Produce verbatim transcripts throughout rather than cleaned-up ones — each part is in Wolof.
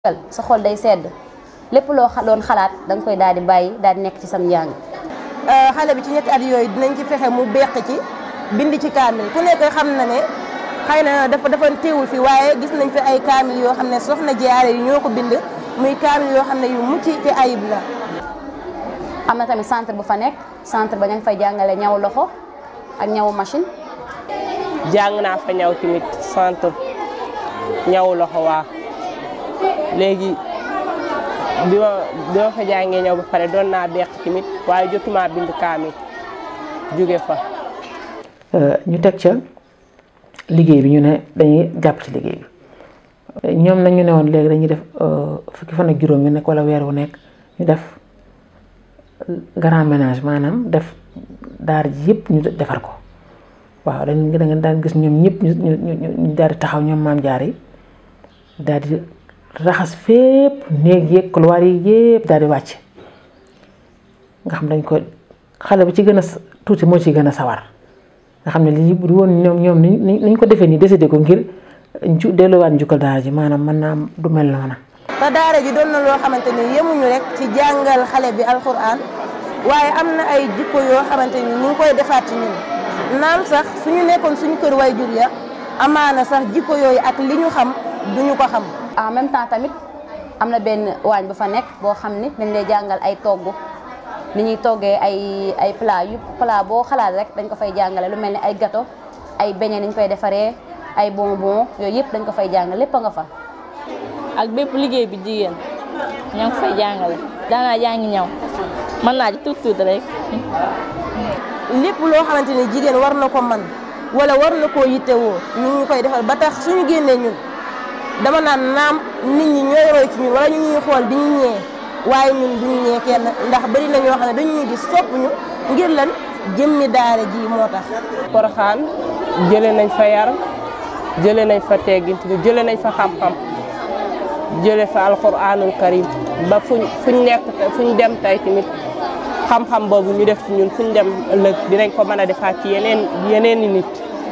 sa xol day sedd lépp loo doon xalaat da nga koy daal di bàyyi daal di nekk ci sam njàng. xale bi ci ñetti at yooyu dinañ ci fexe mu beq ci bind ci kaamil ku nekk xam na ne xëy na dafa dafa teewul fi waaye gis nañ fi ay kaamil yoo xam ne soxna jaare yi ñoo ko bind muy kaamil yoo xam ne yu mucc ci ayib la. am na tamit centre bu fa nekk centre ba ña ngi fay jàngale ñaw loxo ak ñawu machine. jàng naa fa ñaw tamit centre ñaw loxo waa léegi bi ma bi ma fa jàngee ñëw ba pare doon naa beq tamit waaye jotuma bind kaamil jóge fa. ñu teg ca liggéey bi ñu ne dañuy jàpp ci liggéey bi ñoom nag ñu ne woon léegi dañuy def fukki fan ak juróom yu nekk wala weer wu nekk ñu def grand ménage maanaam def daar ji yëpp ñu defar ko waaw dañ da nga daan gis ñoom ñëpp ñu ñu ñu daal di taxaw ñoom maam jaar yi daal di raxas fépp néeg yeeg couloir yi yëpp daal di wàcc nga xam dañ ko xale bi ci gën a tuuti moo ci gën a sawar nga xam ne lii bu woon ñoom ñoom ni niñ ko defee nii décidé ko ngir ju delluwaat njukkal daara ji maanaam mën naa du mel noona. te daara ji doon na loo xamante ni yemuñu rek ci jàngal xale bi alxuraan waaye am na ay jikko yoo xamante ni ñu ngi koy defaat ci ñun naam sax suñu nekkoon suñu kër way jur ya amaana sax jikko yooyu ak li ñu xam duñu ko xam. en même temps tamit am na benn waañ bu fa nekk boo xam ni dañ lay jàngal ay togg ni ñuy toggee ay ay plat yu plat boo xalaat rek dañ ko fay jàngale lu mel ni ay gâteau ay beignet ni ñu koy defaree ay bonbon yooyu yëpp dañ ko fay jàngale lépp a nga fa. ak bépp liggéey bi jigéen ñoo ngi fay jàngale daanaa jàngi ñaw mën naa ci tuut tuut rek. lépp loo xamante ni jigéen war na ko man wala war na koo yittewoo ñu ngi koy defal ba tax suñu génnee ñun dama naan naam nit ñi ñooy roy ci ñun wala ñu ñuy xool di ñu ñee waaye ñun duñu ñee kenn ndax bari na ñoo xam ne dañuy gis sopp ñu ngir lan jëmmi daara ji moo tax. Porokhane jëlee nañ fa yar jëlee nañ fa teggin jëlee nañ fa xam-xam jëlee fa alxuraanul karim ba fuñ fuñ nekk fuñ dem tey tamit xam-xam boobu ñu def ci ñun fuñ dem ëllëg dinañ ko mën a defaat ci yeneen yeneen i nit.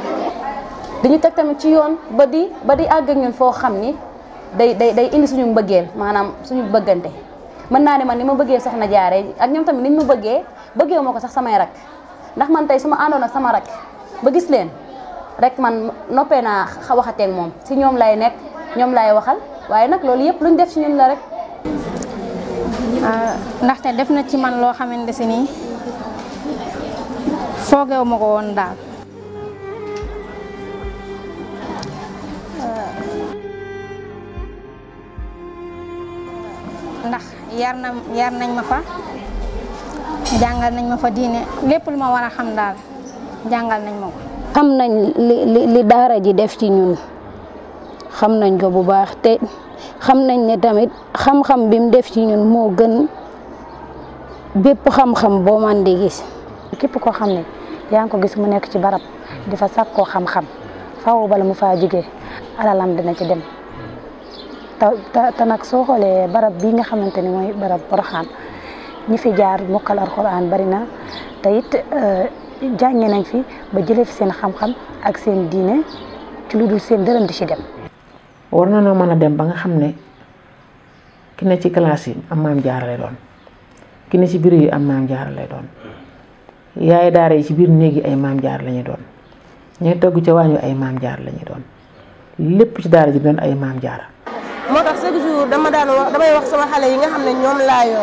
dañu teg tamit ci yoon ba di ba di àgg ak ñun foo xam ni day day day indi suñu mbëggeel maanaam suñu bëggante mën naa ne man ni ma bëggee soxna jaare ak ñoom tamit niñ ma bëggee bëggee moo ko sax samay rak ndax man tey su ma àndoon ak sama rak ba gis leen rek man noppee naa waxateeg moom si ñoom lay nekk ñoom lay waxal waaye nag loolu yëpp luñ def ci ñun la rek. ndaxte def na ci man loo xamante si nii foogeewu ma ko woon daal. ndax yar na yar nañ ma fa jàngal nañ ma fa diine lépp lu ma war a xam daal jàngal nañ ma ko. xam nañ li li li daara ji def ci ñun xam nañ ko bu baax te xam nañ ne tamit xam-xam bi mu def ci ñun moo gën bépp xam-xam boo man di gis. képp koo xam ne yaa ngi ko gis mu nekk ci barab di fa sàkkoo xam-xam faaw bala mu faa jógee alalam dina ci dem. te te nag soo xoolee barab bii nga xamante ni mooy barab Porokhane ñi fi jaar mokkal alxuraan bari na te it jànge nañ fi ba jëlee fi seen xam-xam ak seen diine ci lu dul seen dërëm di ci dem. war na noo mën a dem ba nga xam ne ki ne ci classe yi am maam jaara lay doon ki ne ci bureau yi am maam jaara lay doon yaay daara yi ci biir néeg yi ay maam jaara la ñuy doon ñooy togg ca waañu ay maam jaara la ñuy doon lépp ci daara ji doon ay maam jaara. moo tax chaque jour dama daan wax damay wax sama xale yi nga xam ne ñoom laa yor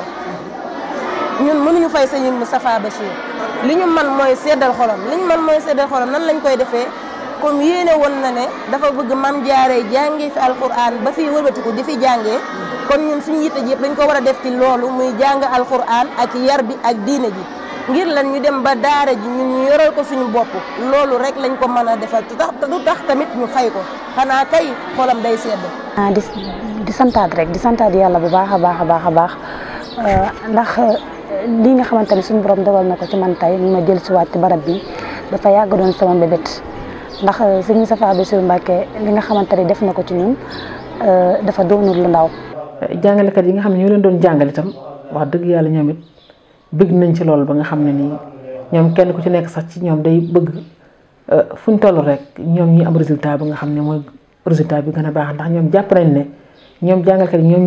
ñun mënuñu fay sëñ Moustapha Bachir li ñu man mooy seddal xolam li ñu man mooy seddal xolam nan lañ koy defee comme yéene woon na ne dafa bëgg mam jaaree jàngee fi alquran ba fii wëlbatiku di fi jàngee kon ñun suñu yitte ji yëpp dañ ko war a def ci loolu muy jàng alquran ak yar bi ak diine ji ngir lan ñu dem ba daara ji ñun ñu yoral ko suñu bopp loolu rek lañ ko mën a defal te tax du tax tamit ñu fay ko xanaa kay xolam day sedd. ah di di santaat rek di santaat yàlla bu baax a baax a baax a baax ndax lii nga xamante ne suñu borom dogal na ko ci man tey ñu ma jël si waat ci barab bi dafa yàgg doon sama mbébét ndax sëñ Moustapha Bassirou Mbacké li nga xamante ne def na ko ci ñun dafa doonul lu ndaw. jàngalekat yi nga xam ne ñoo leen doon jàngal itam wax dëgg yàlla ñoom it bëgg nañ ci loolu ba nga xam ne nii ñoom kenn ku ci nekk sax ci ñoom day bëgg fu ñu toll rek ñoom ñi am résultat ba nga xam ne mooy résultat bi gën a baax ndax ñoom jàpp nañ ne ñoom jàngalkat yi ñoom